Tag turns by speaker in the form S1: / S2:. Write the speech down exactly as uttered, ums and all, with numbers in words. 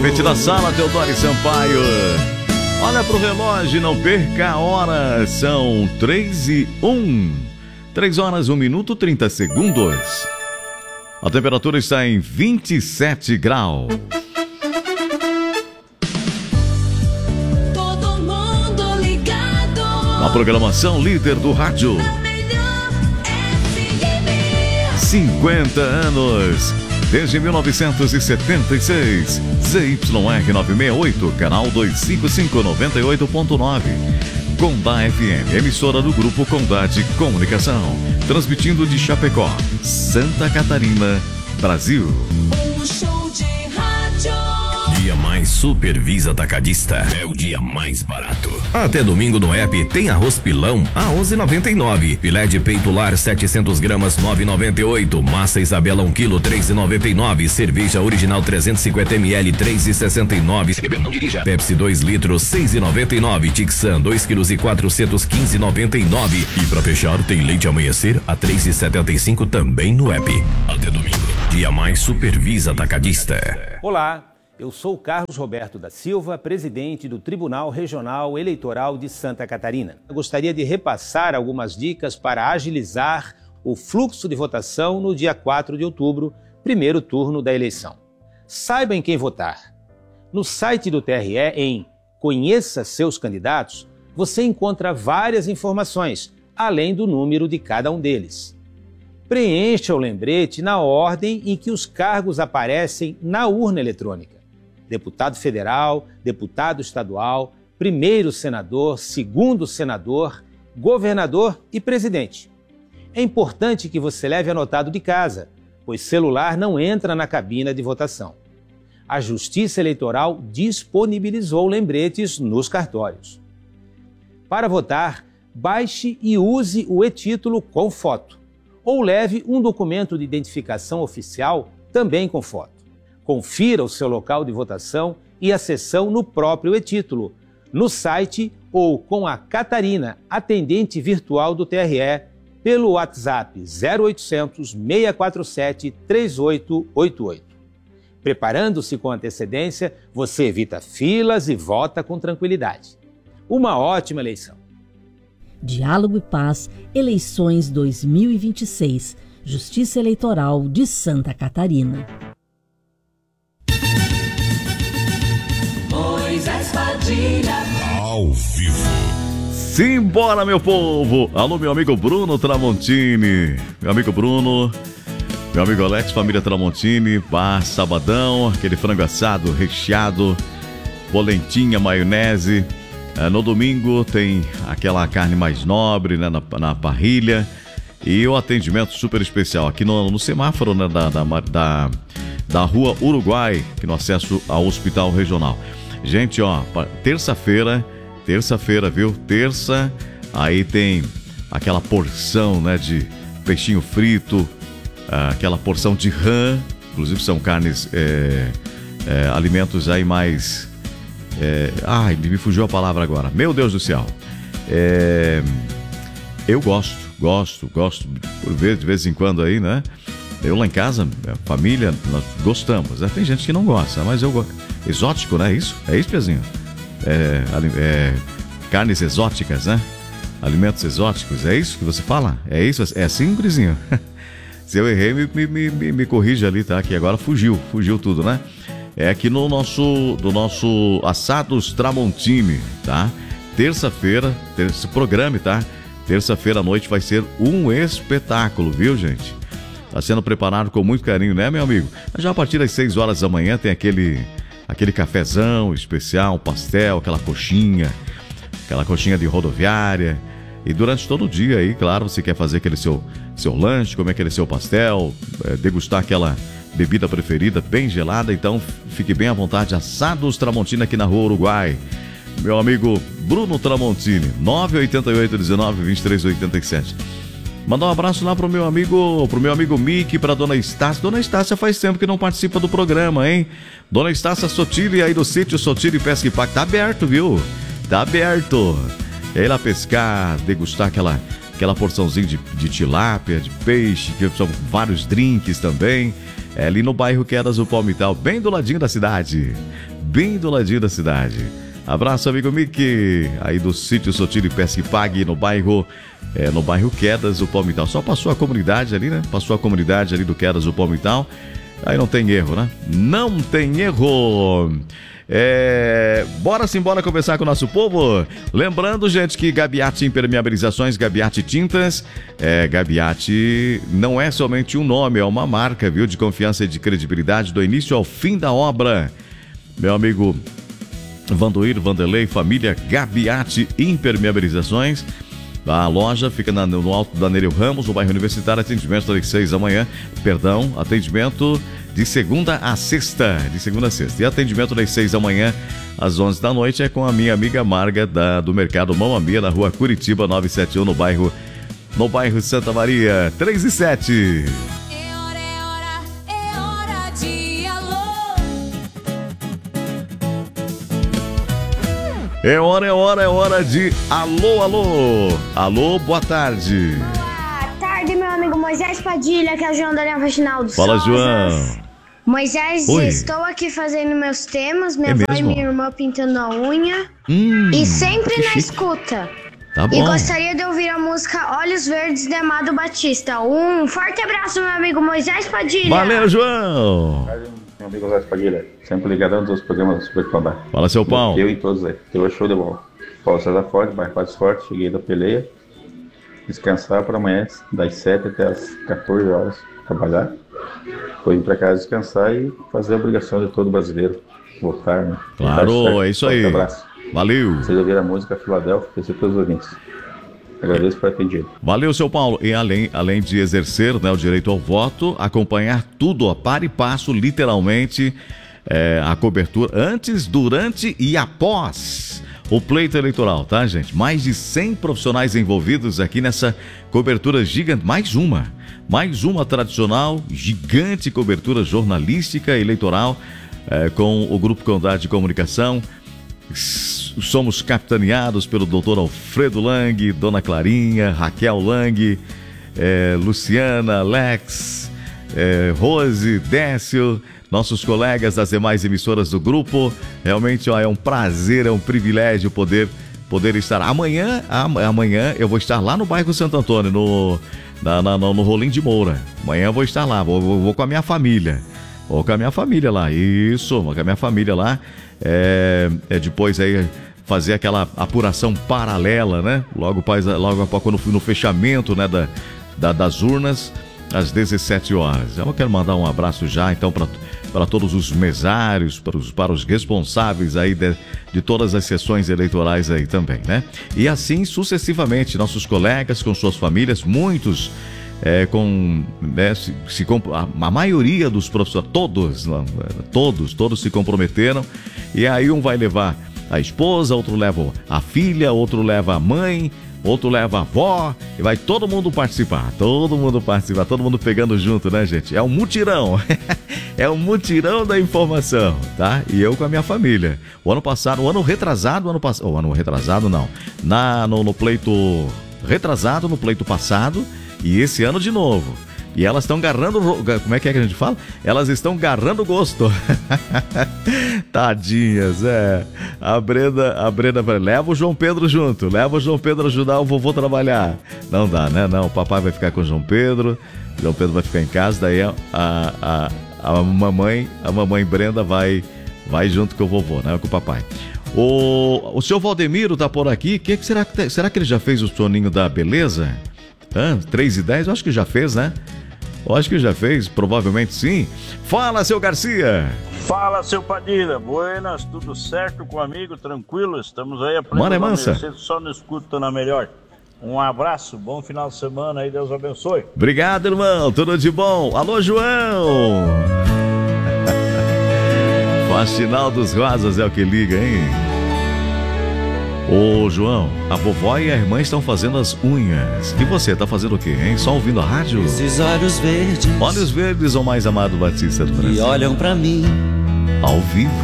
S1: diretamente da sala Teodoro Sampaio. Olha pro relógio, não perca a hora. São três e um. três horas, um minuto, trinta segundos. A temperatura está em vinte e sete graus.
S2: Todo mundo ligado.
S1: A programação líder do rádio. cinquenta anos. Desde mil novecentos e setenta e seis. Z Y R novecentos e sessenta e oito, canal duzentos e cinquenta e cinco, noventa e oito ponto nove. Condá F M, emissora do Grupo Condá de Comunicação. Transmitindo de Chapecó, Santa Catarina, Brasil.
S2: Um show de rádio.
S3: Dia mais Supervisa Atacadista. É o dia mais barato. Até domingo no app tem arroz pilão a onze reais e noventa e nove centavos. Filé de peito lar setecentos gramas nove reais e noventa e oito centavos. Massa Isabela um quilo três reais e noventa e nove centavos. Cerveja original trezentos e cinquenta mililitros três reais e sessenta e nove centavos. Não dirija. Pepsi dois litros seis reais e noventa e nove centavos. Tixan dois quilos e quatrocentos e quinze reais e noventa e nove centavos. E pra fechar tem leite amanhecer a três reais e setenta e cinco centavos também no app. Até domingo. Dia mais Supervisa Atacadista.
S4: Olá. Eu sou Carlos Roberto da Silva, presidente do Tribunal Regional Eleitoral de Santa Catarina. Eu gostaria de repassar algumas dicas para agilizar o fluxo de votação no dia quatro de outubro, primeiro turno da eleição. Saiba em quem votar. No site do T R E, em Conheça Seus Candidatos, você encontra várias informações, além do número de cada um deles. Preencha o lembrete na ordem em que os cargos aparecem na urna eletrônica. Deputado federal, deputado estadual, primeiro senador, segundo senador, governador e presidente. É importante que você leve anotado de casa, pois celular não entra na cabina de votação. A Justiça Eleitoral disponibilizou lembretes nos cartórios. Para votar, baixe e use o e-título com foto, ou leve um documento de identificação oficial também com foto. Confira o seu local de votação e a sessão no próprio e-título, no site ou com a Catarina, atendente virtual do T R E, pelo WhatsApp zero oitocentos, seis quatro sete, três oito oito oito. Preparando-se com antecedência, você evita filas e vota com tranquilidade. Uma ótima eleição.
S5: Diálogo e Paz, eleições dois mil e vinte e seis, Justiça Eleitoral de Santa Catarina.
S2: Moisés Padilha.
S3: Ao vivo.
S1: Simbora, meu povo! Alô, meu amigo Bruno Tramontini. Meu amigo Bruno, meu amigo Alex, família Tramontini. Bar, sabadão, aquele frango assado, recheado, polentinha, maionese. É, no domingo tem aquela carne mais nobre, né, na, na parrilha. E o atendimento super especial aqui no, no semáforo, né, da, da, da, da Rua Uruguai, aqui no acesso ao Hospital Regional. Gente, ó, terça-feira, terça-feira, viu? Terça, aí tem aquela porção, né, de peixinho frito, aquela porção de rã, inclusive são carnes, é, é, alimentos aí mais... É, ai, me fugiu a palavra agora. Meu Deus do céu. É, eu gosto, gosto, gosto, por vez, de vez em quando aí, né? Eu lá em casa, família, nós gostamos, né? Tem gente que não gosta, mas eu gosto. Exótico, né? Isso? É isso, Pezinho? É, é, carnes exóticas, né? Alimentos exóticos, é isso que você fala? É isso? É assim, Grizinho? Se eu errei, me, me, me, me corrija ali, tá? Que agora fugiu, fugiu tudo, né? É aqui no nosso, do nosso Assados Tramontini, tá? Terça-feira, esse programa, tá? Terça-feira à noite vai ser um espetáculo, viu, gente? Tá sendo preparado com muito carinho, né, meu amigo? Já a partir das seis horas da manhã tem aquele, aquele cafezão especial, pastel, aquela coxinha, aquela coxinha de rodoviária. E durante todo o dia aí, claro, você quer fazer aquele seu, seu lanche, comer aquele seu pastel, é, degustar aquela bebida preferida bem gelada, então fique bem à vontade. Assados Tramontini aqui na Rua Uruguai. Meu amigo Bruno Tramontini, nove oito oito, um nove, dois três oito sete. Mandar um abraço lá pro meu amigo, pro meu amigo Mickey, pra dona Estácia. Dona Estácia faz tempo que não participa do programa, hein? Dona Estácia Sotile aí do sítio Sotile Pesca e Pac. Tá aberto, viu? Tá aberto. É ir lá pescar, degustar aquela, aquela porçãozinha de, de tilápia, de peixe, que são vários drinks também. É ali no bairro Quedas do Palmital, bem do ladinho da cidade. Bem do ladinho da cidade. Abraço, amigo Mickey, aí do sítio Sotile Pesque Pague, no bairro, é, no bairro Quedas do Palmital. Só passou a comunidade ali, né? Passou a comunidade ali do Quedas do Palmital. Aí não tem erro, né? Não tem erro. É... Bora sim, bora conversar com o nosso povo. Lembrando, gente, que Gabiati Impermeabilizações, Gabiati Tintas, é, Gabiati não é somente um nome, é uma marca, viu? De confiança e de credibilidade do início ao fim da obra. Meu amigo Vandoir, Vanderlei, família Gabiati Impermeabilizações. A loja fica na, no Alto da Nereu Ramos, no bairro Universitário, atendimento das seis da manhã, perdão, atendimento de segunda a sexta, de segunda a sexta. E atendimento das seis da manhã às onze da noite é com a minha amiga Marga da, do Mercado Mamma Mia, na rua Curitiba novecentos e setenta e um, no bairro, no bairro Santa Maria, três e sete.
S2: É hora, é hora, é hora de alô.
S1: É hora, é hora, é hora de alô, alô. Alô, boa tarde.
S6: Boa tarde, meu amigo Moisés Padilha, que é o João Daniel Reginaldo
S1: Fala,
S6: Souza.
S1: João.
S6: Moisés,
S1: Oi.
S6: estou aqui fazendo meus temas, minha
S1: É
S6: avó e
S1: mesmo?
S6: minha irmã pintando a unha.
S1: Hum,
S6: E sempre
S1: que
S6: na
S1: chique.
S6: escuta.
S1: Tá
S6: E
S1: bom.
S6: gostaria de ouvir a música Olhos Verdes de Amado Batista. Um forte abraço, meu amigo Moisés Padilha.
S1: Valeu, João.
S7: Meu amigo Zé Padilha, sempre ligadão nos programas do Super Combat.
S1: Fala, seu Paulo.
S7: Eu e todos aí. Teve show de bola. Paulo César Forte, bairro Paz Forte, cheguei da peleia. Descansar para amanhã, das sete até as quatorze horas, trabalhar. Depois ir para casa descansar e fazer a obrigação de todo brasileiro. Votar, né?
S1: Claro,
S7: Votar certo.
S1: é isso
S7: Forte
S1: aí.
S7: abraço.
S1: Valeu.
S7: Vocês ouviram a música Filadélfia, pensei para os ouvintes. Agradeço por atendido.
S1: Valeu, seu Paulo. E além, além de exercer, né, o direito ao voto, acompanhar tudo a par e passo, literalmente, é, a cobertura antes, durante e após o pleito eleitoral, tá, gente? Mais de cem profissionais envolvidos aqui nessa cobertura gigante. Mais uma. Mais uma tradicional, gigante cobertura jornalística eleitoral é, com o Grupo Condado de Comunicação. Somos capitaneados pelo doutor Alfredo Lang, Dona Clarinha, Raquel Lang, é, Luciana, Lex, é, Rose, Décio, nossos colegas das demais emissoras do grupo. Realmente, ó, é um prazer, é um privilégio poder, poder estar. Amanhã, amanhã eu vou estar lá no bairro Santo Antônio, no, na, na, no Rolim de Moura. Amanhã eu vou estar lá, vou, vou, vou com a minha família. Vou com a minha família lá, isso, vou com a minha família lá. É, é depois aí fazer aquela apuração paralela, né? Logo, logo quando no fechamento, né, da, da, das urnas, às dezessete horas. Eu quero mandar um abraço já, então, para todos os mesários, para os, para os responsáveis aí de, de todas as sessões eleitorais aí também, né? E assim sucessivamente, nossos colegas com suas famílias, muitos É, com, né, se, se, a, a maioria dos professores, todos, não, todos, todos se comprometeram. E aí um vai levar a esposa, outro leva a filha, outro leva a mãe, outro leva a avó, e vai todo mundo participar, todo mundo participar, todo mundo pegando junto, né, gente? É um mutirão, é um mutirão da informação, tá? E eu com a minha família. O ano passado, o ano retrasado, o ano passado, o ano retrasado não, na, no, no pleito retrasado, no pleito passado, e esse ano de novo. E elas estão garrando... Como é que é que a gente fala? Elas estão garrando gosto. Tadinhas, é. A Brenda, a Brenda leva o João Pedro junto. Leva o João Pedro a ajudar o vovô a trabalhar. Não dá, né? Não, o papai vai ficar com o João Pedro. O João Pedro vai ficar em casa. Daí a, a, a, mamãe, a mamãe Brenda vai, vai junto com o vovô, né? Com o papai. O, o seu Valdemiro tá por aqui. Que, que será, que, será que ele já fez o soninho da beleza? Ah, três e dez, eu acho que já fez, né? Eu acho que já fez, provavelmente sim. Fala, seu Garcia!
S8: Fala, seu Padilha. Buenas, tudo certo com o amigo? Tranquilo? Estamos aí aprendendo.
S1: Mano, é mansa.
S8: Você só não escuta na melhor. Um abraço, bom final de semana aí, Deus abençoe.
S1: Obrigado, irmão, tudo de bom. Alô, João! Faxinal dos Rosas é o que liga, hein? Ô, João, a vovó e a irmã estão fazendo as unhas. E você, tá fazendo o quê, hein? Só ouvindo a rádio?
S9: Esses olhos verdes.
S1: Olhos verdes, ou mais amado Batista do Brasil.
S9: E olham pra mim.
S1: Ao vivo.